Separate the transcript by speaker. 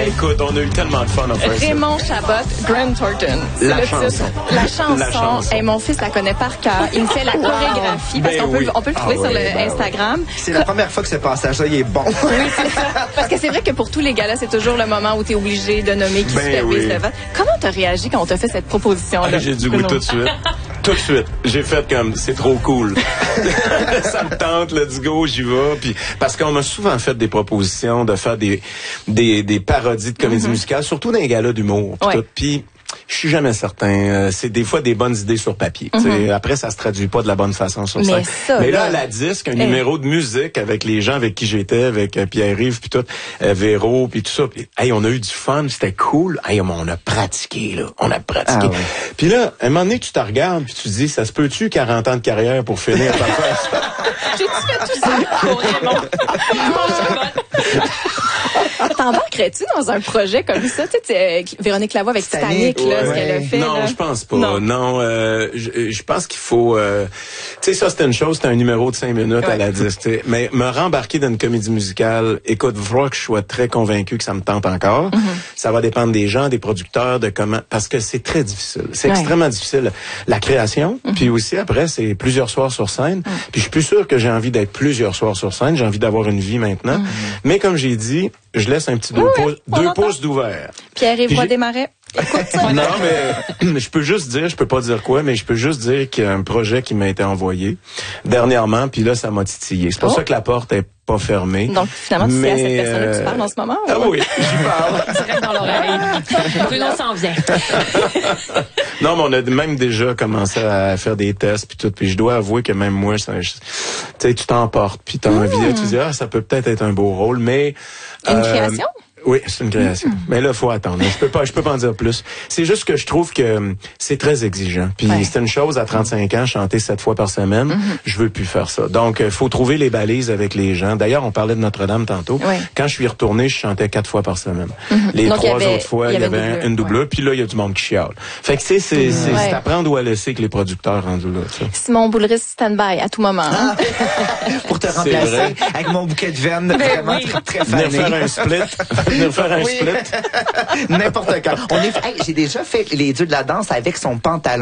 Speaker 1: écoute, on a eu tellement de fun à faire ça.
Speaker 2: Raymond Chabot, Grant Thornton.
Speaker 1: La chanson.
Speaker 2: La chanson. Hey, mon fils la connaît par cœur. Il me fait la chorégraphie parce qu'on peut, on peut le trouver sur le Instagram.
Speaker 3: C'est la première fois que ce passage-là, il est bon.
Speaker 2: Oui, c'est ça. Parce que c'est vrai que pour tous les gars-là, c'est toujours le moment où tu es obligé de nommer qui supervise le vote. Comment t'as réagi quand on t'a fait cette proposition-là?
Speaker 1: J'ai dit oui tout de suite. Tout de suite. J'ai fait comme, c'est trop cool. Ça me tente, let's go, j'y vais. Puis, parce qu'on m'a souvent fait des propositions de faire des parodies de comédie musicale, surtout dans les galas d'humour. Puis, je suis jamais certain. C'est des fois des bonnes idées sur papier. Après, ça se traduit pas de la bonne façon sur scène. Mais là, à la disque, un numéro de musique avec les gens avec qui j'étais, avec Pierre-Yves, puis tout, Véro, puis tout ça. Pis, hey, on a eu du fun, c'était cool. Hey, on a pratiqué, là. On a pratiqué. Puis là, à un moment donné, tu te regardes, puis tu te dis, ça se peut-tu 40 ans de carrière pour finir par faire ça?
Speaker 2: J'ai-tu fait tout ça pour Raymond? T'embarquerais-tu dans un projet comme ça? Tu sais, Véronique Lavoie avec Titanic, là, ce qu'elle a fait.
Speaker 1: Non, je pense pas. Non, je pense qu'il faut... tu sais, ça, c'était une chose, c'était un numéro de 5 minutes à la disque. Mais me rembarquer dans une comédie musicale, écoute, il faudra que je sois très convaincu que ça me tente encore. Ça va dépendre des gens, des producteurs, de comment... Parce que c'est très difficile. C'est extrêmement difficile. La création, puis aussi, après, c'est plusieurs soirs sur scène. Puis je suis plus sûr que j'ai envie d'être plusieurs soirs sur scène. J'ai envie d'avoir une vie maintenant. Mais comme j'ai dit, je laisse un petit 2 pouces d'ouvert.
Speaker 2: Pierre-Yves Desmarais.
Speaker 1: Non, mais je peux juste dire, je peux pas dire quoi, mais je peux juste dire qu'il y a un projet qui m'a été envoyé dernièrement, puis là, ça m'a titillé. C'est pour ça que la porte est pas fermée.
Speaker 2: Donc, finalement, c'est à cette personne-là que tu parles en ce moment?
Speaker 1: Ah oui, j'y parle.
Speaker 2: Direct dans l'oreille. Bruno s'en vient.
Speaker 1: Non, mais on a même déjà commencé à faire des tests, puis tout, puis je dois avouer que même moi, tu sais, tu t'emportes, puis t'as envie, tu dis, ça peut peut-être être un beau rôle, mais...
Speaker 2: Une création?
Speaker 1: Oui, c'est une création. Mais là, faut attendre. Je peux pas en dire plus. C'est juste que je trouve que c'est très exigeant. Puis c'est une chose à 35 ans, chanter 7 fois par semaine. Je veux plus faire ça. Donc, faut trouver les balises avec les gens. D'ailleurs, on parlait de Notre-Dame tantôt. Quand je suis retourné, je chantais 4 fois par semaine. Les donc, 3 autres fois, il y avait une doubleur. Puis là, il y a du monde qui chiale. Fait que c'est apprendre où à laisser que les producteurs rendus là. Ça.
Speaker 2: Simon Boulris, stand-by à tout moment. Hein?
Speaker 3: Pour te remplacer avec mon bouquet de veines vraiment très fané.
Speaker 1: Venir faire un split. Venir faire un split.
Speaker 3: N'importe quand. J'ai déjà fait les dieux de la danse avec son pantalon.